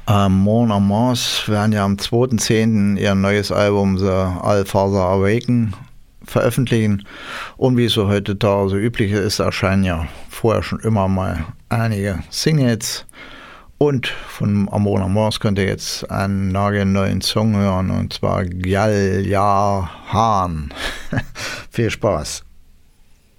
Mon Amours werden ja am 2.10. ihr neues Album The All Father Awaken veröffentlichen. Und wie es so heutzutage so üblich ist, erscheinen ja vorher schon immer mal einige Singles. Und von Mon Amours könnt ihr jetzt einen nagelneuen Song hören, und zwar Gyal Ya Han. Viel Spaß.